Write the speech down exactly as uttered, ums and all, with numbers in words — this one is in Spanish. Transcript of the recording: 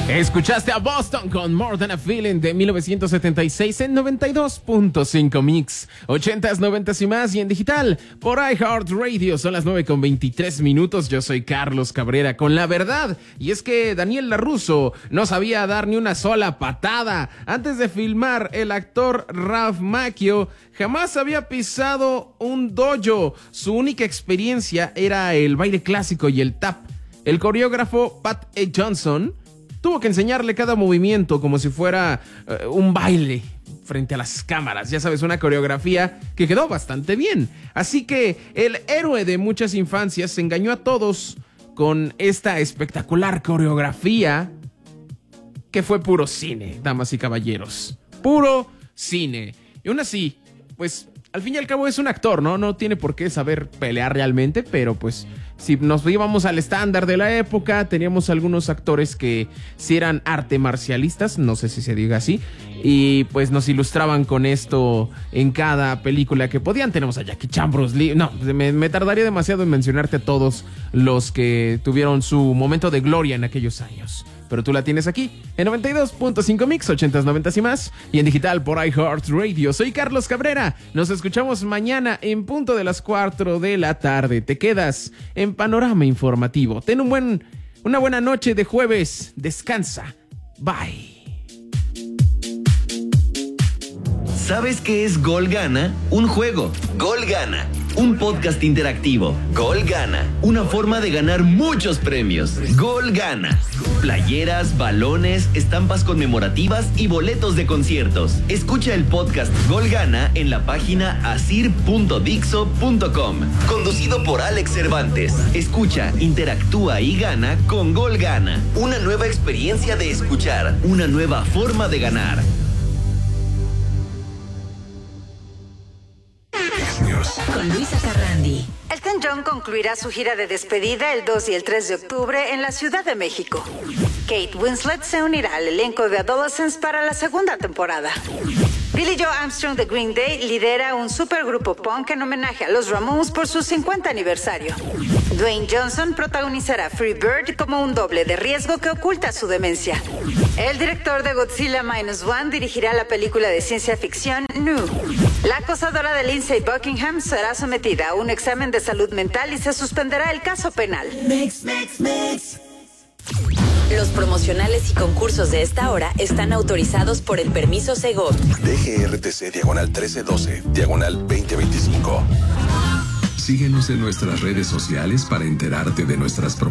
Escuchaste a Boston con More Than a Feeling de mil novecientos setenta y seis en noventa y dos punto cinco Mix, ochentas, noventas y más, y en digital por iHeartRadio. Son las nueve con veintitrés minutos. Yo soy Carlos Cabrera con la verdad, y es que Daniel LaRusso no sabía dar ni una sola patada. Antes de filmar, el actor Ralph Macchio jamás había pisado un dojo. Su única experiencia era el baile clásico y el tap. El coreógrafo Pat A. Johnson tuvo que enseñarle cada movimiento como si fuera uh, un baile frente a las cámaras. Ya sabes, una coreografía que quedó bastante bien. Así que el héroe de muchas infancias se engañó a todos con esta espectacular coreografía que fue puro cine, damas y caballeros. Puro cine. Y aún así, pues al fin y al cabo es un actor, ¿no? No tiene por qué saber pelear realmente, pero pues si nos íbamos al estándar de la época, teníamos algunos actores que sí eran arte marcialistas, no sé si se diga así, y pues nos ilustraban con esto en cada película que podían. Tenemos a Jackie Chan, Bruce Lee, no, me, me tardaría demasiado en mencionarte a todos los que tuvieron su momento de gloria en aquellos años. Pero tú la tienes aquí, en noventa y dos punto cinco Mix, ochentas, noventas y más, y en digital por iHeartRadio. Soy Carlos Cabrera, nos escuchamos mañana en punto de las cuatro de la tarde. Te quedas en Panorama Informativo. Ten un buen, una buena noche de jueves, descansa, bye. ¿Sabes qué es Gol Gana? Un juego. Gol Gana. Un podcast interactivo. Gol Gana. Una forma de ganar muchos premios. Gol Gana. Playeras, balones, estampas conmemorativas y boletos de conciertos. Escucha el podcast Gol Gana en la página asir punto dixo punto com. Conducido por Alex Cervantes. Escucha, interactúa y gana con Gol Gana. Una nueva experiencia de escuchar. Una nueva forma de ganar. Con Luisa Carrandi. Elton John concluirá su gira de despedida el dos y el tres de octubre en la Ciudad de México. Kate Winslet se unirá al elenco de Adolescents para la segunda temporada. Billie Joe Armstrong de Green Day lidera un supergrupo punk en homenaje a los Ramones por su cincuenta aniversario. Dwayne Johnson protagonizará Free Bird como un doble de riesgo que oculta su demencia. El director de Godzilla Minus One dirigirá la película de ciencia ficción New. La acosadora de Lindsay Buckingham será sometida a un examen de salud mental y se suspenderá el caso penal. Mix, mix, mix. Los promocionales y concursos de esta hora están autorizados por el permiso Segov. D G R T C diagonal trece doce, diagonal veinte veinticinco. Síguenos en nuestras redes sociales para enterarte de nuestras promociones.